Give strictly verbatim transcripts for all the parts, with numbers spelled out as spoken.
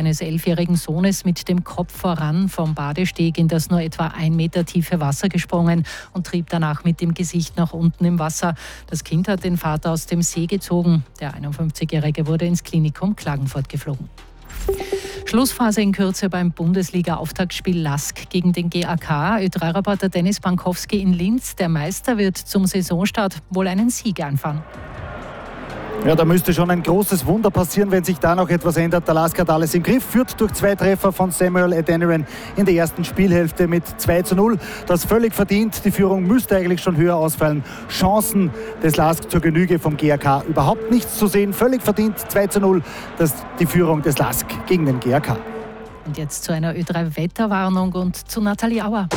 seines elfjährigen Sohnes mit dem Kopf voran vom Badesteg in das nur etwa ein Meter tiefe Wasser gesprungen und trieb danach mit dem Gesicht nach unten im Wasser. Das Kind hat den Vater aus dem See gezogen. Der einundfünfzigjährige wurde ins Klinikum Klagenfurt geflogen. Schlussphase in Kürze beim Bundesliga-Auftaktspiel Lask gegen den G A K. Ö drei Reporter Dennis Bankowski in Linz. Der Meister wird zum Saisonstart wohl einen Sieg einfahren. Ja, da müsste schon ein großes Wunder passieren, wenn sich da noch etwas ändert. Der Lask hat alles im Griff, führt durch zwei Treffer von Samuel Adeniran in der ersten Spielhälfte mit zwei zu null. Das völlig verdient. Die Führung müsste eigentlich schon höher ausfallen. Chancen des Lask zur Genüge vom G A K überhaupt nichts zu sehen. Völlig verdient zwei zu null. Das ist die Führung des Lask gegen den G A K. Und jetzt zu einer Ö drei Wetterwarnung und zu Nathalie Auer.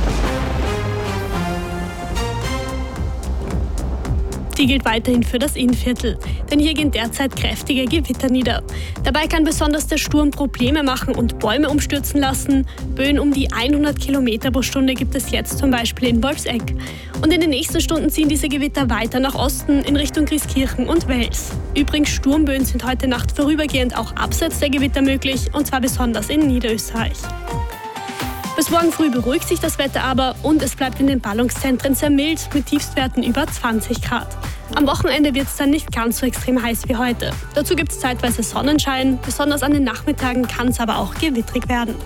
Die gilt weiterhin für das Innviertel, denn hier gehen derzeit kräftige Gewitter nieder. Dabei kann besonders der Sturm Probleme machen und Bäume umstürzen lassen. Böen um die hundert Kilometer pro Stunde gibt es jetzt zum Beispiel in Wolfsegg. Und in den nächsten Stunden ziehen diese Gewitter weiter nach Osten in Richtung Grieskirchen und Wels. Übrigens, Sturmböen sind heute Nacht vorübergehend auch abseits der Gewitter möglich, und zwar besonders in Niederösterreich. Bis morgen früh beruhigt sich das Wetter aber und es bleibt in den Ballungszentren sehr mild mit Tiefstwerten über zwanzig Grad. Am Wochenende wird es dann nicht ganz so extrem heiß wie heute. Dazu gibt es zeitweise Sonnenschein, besonders an den Nachmittagen kann es aber auch gewittrig werden.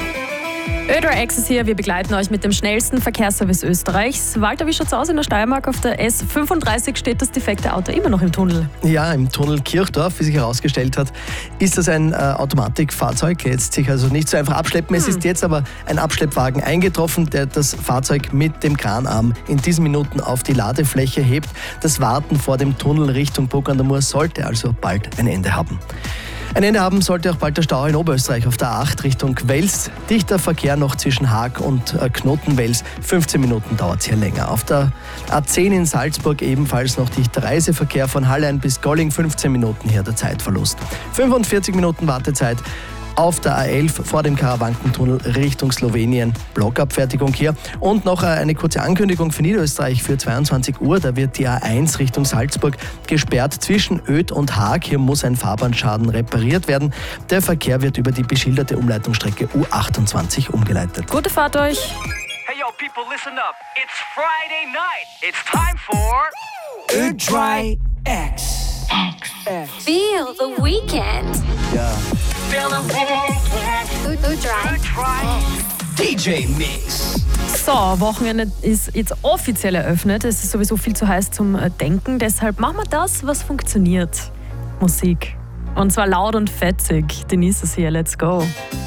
Ö drei Access hier, wir begleiten euch mit dem schnellsten Verkehrsservice Österreichs. Walter, wie schaut's aus in der Steiermark? Auf der S fünfunddreißig steht das defekte Auto immer noch im Tunnel. Ja, im Tunnel Kirchdorf, wie sich herausgestellt hat, ist das ein äh, Automatikfahrzeug. Lässt sich also nicht so einfach abschleppen. Es hm. ist jetzt aber ein Abschleppwagen eingetroffen, der das Fahrzeug mit dem Kranarm in diesen Minuten auf die Ladefläche hebt. Das Warten vor dem Tunnel Richtung Bruck an der Mur sollte also bald ein Ende haben. Ein Ende haben sollte auch bald der Stau in Oberösterreich auf der A acht Richtung Wels. Dichter Verkehr noch zwischen Haag und äh, Knoten-Wels. fünfzehn Minuten dauert es hier länger. Auf der A zehn in Salzburg ebenfalls noch dichter Reiseverkehr von Hallein bis Golling. fünfzehn Minuten hier der Zeitverlust. fünfundvierzig Minuten Wartezeit auf der A elf vor dem Karawankentunnel Richtung Slowenien. Blockabfertigung hier. Und noch eine kurze Ankündigung für Niederösterreich für zweiundzwanzig Uhr. Da wird die A eins Richtung Salzburg gesperrt zwischen Öd und Haag. Hier muss ein Fahrbahnschaden repariert werden. Der Verkehr wird über die beschilderte Umleitungsstrecke U achtundzwanzig umgeleitet. Gute Fahrt euch! Hey yo people, listen up. It's Friday night. It's time for Ö drei X. Feel the weekend. Ja. Feel the weekend. Ö drei D J Mix. So, Wochenende ist jetzt offiziell eröffnet. Es ist sowieso viel zu heiß zum Denken. Deshalb machen wir das, was funktioniert. Musik. Und zwar laut und fetzig. Denise ist hier. Let's go.